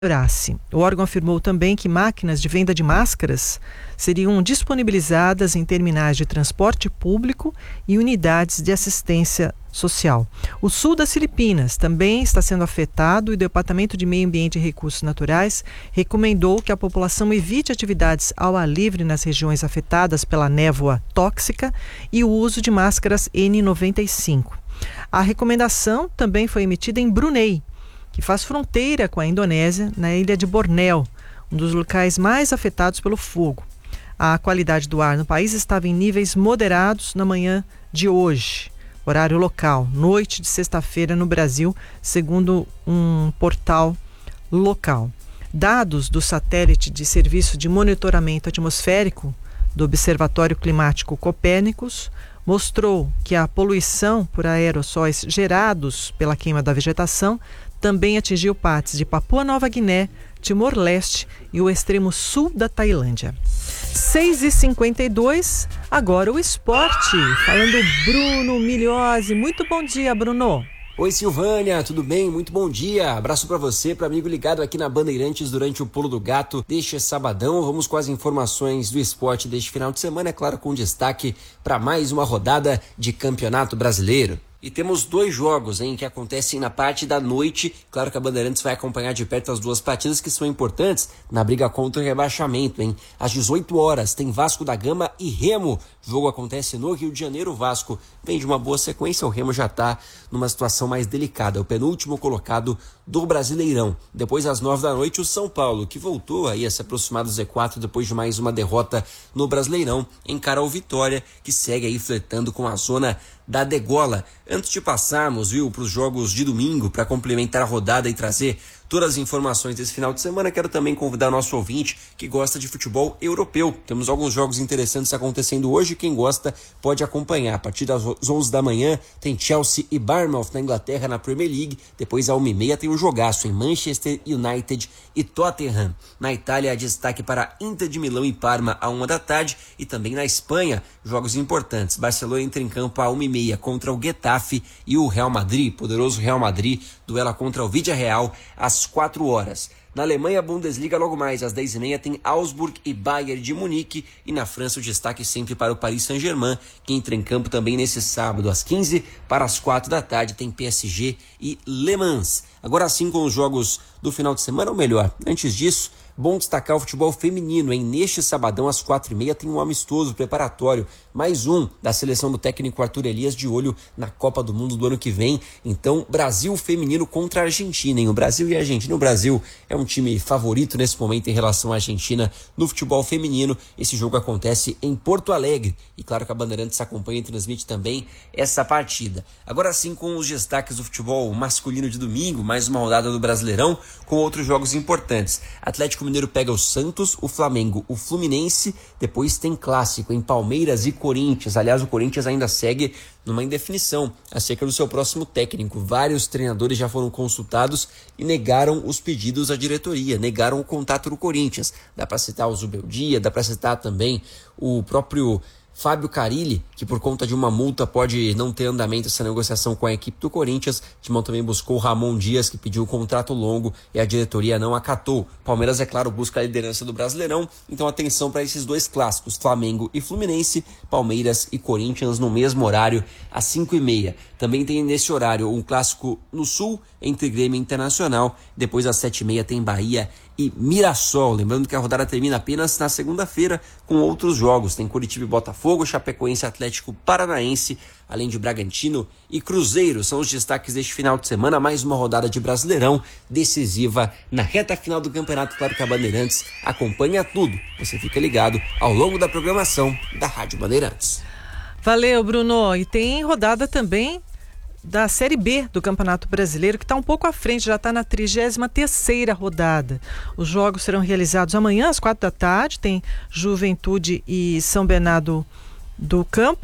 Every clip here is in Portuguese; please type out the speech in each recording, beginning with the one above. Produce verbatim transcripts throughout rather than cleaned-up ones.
melhorasse. O órgão afirmou também que máquinas de venda de máscaras seriam disponibilizadas em terminais de transporte público e unidades de assistência social. O sul das Filipinas também está sendo afetado e o Departamento de Meio Ambiente e Recursos Naturais recomendou que a população evite atividades ao ar livre nas regiões afetadas pela névoa tóxica e o uso de máscaras N noventa e cinco. A recomendação também foi emitida em Brunei, que faz fronteira com a Indonésia, na ilha de Bornéu, um dos locais mais afetados pelo fogo. A qualidade do ar no país estava em níveis moderados na manhã de hoje, horário local, noite de sexta-feira no Brasil, segundo um portal local. Dados do satélite de serviço de monitoramento atmosférico do Observatório Climático Copérnicos mostrou que a poluição por aerossóis gerados pela queima da vegetação também atingiu partes de Papua Nova Guiné, Timor-Leste e o extremo sul da Tailândia. seis e cinquenta e dois, agora o esporte. Falando Bruno Migliozzi. Muito bom dia, Bruno. Oi, Silvânia, tudo bem? Muito bom dia. Abraço pra você, para amigo ligado aqui na Bandeirantes durante o Pulo do Gato deste sabadão. Vamos com as informações do esporte deste final de semana, é claro, com destaque para mais uma rodada de Campeonato Brasileiro. E temos dois jogos, hein, que acontecem na parte da noite. Claro que a Bandeirantes vai acompanhar de perto as duas partidas que são importantes na briga contra o rebaixamento, hein. Às dezoito horas tem Vasco da Gama e Remo. O jogo acontece no Rio de Janeiro. O Vasco vem de uma boa sequência, o Remo já está numa situação mais delicada. É o penúltimo colocado do Brasileirão. Depois, às nove da noite, o São Paulo, que voltou aí a se aproximar do Z quatro depois de mais uma derrota no Brasileirão, encara o Vitória, que segue aí flertando com a zona da degola. Antes de passarmos, viu, para os jogos de domingo, para complementar a rodada e trazer todas as informações desse final de semana, quero também convidar o nosso ouvinte que gosta de futebol europeu. Temos alguns jogos interessantes acontecendo hoje. Quem gosta pode acompanhar. A partir das onze da manhã tem Chelsea e Bournemouth na Inglaterra na Premier League. Depois, às uma e meia, tem o jogaço em Manchester United e Tottenham. Na Itália, destaque para Inter de Milão e Parma à uma da tarde. E também na Espanha, jogos importantes. Barcelona entra em campo à uma e meia contra o Getafe e o Real Madrid, poderoso Real Madrid, duela contra o Villarreal às quatro horas. Na Alemanha, a Bundesliga logo mais às dez e meia tem Augsburg e Bayern de Munique. E na França o destaque sempre para o Paris Saint-Germain, que entra em campo também nesse sábado às quinze para as quatro da tarde tem P S G e Le Mans. Agora sim com os jogos do final de semana, ou melhor, antes disso, bom destacar o futebol feminino, hein? Neste sabadão, às quatro e meia, tem um amistoso preparatório, mais um da seleção do técnico Arthur Elias, de olho na Copa do Mundo do ano que vem. Então, Brasil feminino contra a Argentina, hein? O Brasil e a Argentina. O Brasil é um time favorito nesse momento em relação à Argentina no futebol feminino. Esse jogo acontece em Porto Alegre. E claro que a Bandeirantes acompanha e transmite também essa partida. Agora sim, com os destaques do futebol masculino de domingo, mais uma rodada do Brasileirão, com outros jogos importantes. Atlético Mineiro pega o Santos, o Flamengo, o Fluminense, depois tem clássico em Palmeiras e Corinthians. Aliás, o Corinthians ainda segue numa indefinição acerca do seu próximo técnico. Vários treinadores já foram consultados e negaram os pedidos à diretoria, negaram o contato do Corinthians. Dá para citar o Zubeldia, dá para citar também o próprio Fábio Carilli, que por conta de uma multa pode não ter andamento essa negociação com a equipe do Corinthians. O Timão também buscou o Ramon Dias, que pediu um contrato longo e a diretoria não acatou. Palmeiras, é claro, busca a liderança do Brasileirão, então atenção para esses dois clássicos, Flamengo e Fluminense, Palmeiras e Corinthians no mesmo horário, às cinco e meia. Também tem nesse horário um clássico no Sul, entre Grêmio e Internacional. Depois às sete e meia tem Bahia e Mirassol. Lembrando que a rodada termina apenas na segunda-feira com outros jogos. Tem Curitiba e Botafogo, Chapecoense e Atlético Paranaense, além de Bragantino e Cruzeiro. São os destaques deste final de semana. Mais uma rodada de Brasileirão decisiva na reta final do campeonato. Claro que a Bandeirantes acompanha tudo. Você fica ligado ao longo da programação da Rádio Bandeirantes. Valeu, Bruno. E tem rodada também da Série B do Campeonato Brasileiro, que está um pouco à frente, já está na trigésima terceira rodada. Os jogos serão realizados amanhã às quatro da tarde, tem Juventude e São Bernardo do Campo.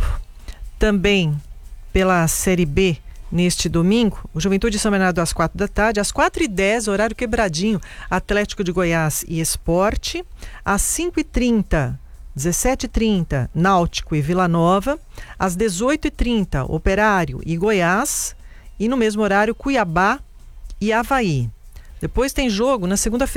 Também pela Série B, neste domingo, o Juventude e São Bernardo às quatro da tarde, às quatro e dez, horário quebradinho, Atlético de Goiás e Sport, às cinco e trinta, dezessete e trinta, Náutico e Vila Nova, às dezoito e trinta, Operário e Goiás, e no mesmo horário, Cuiabá e Avaí. Depois tem jogo na segunda-feira.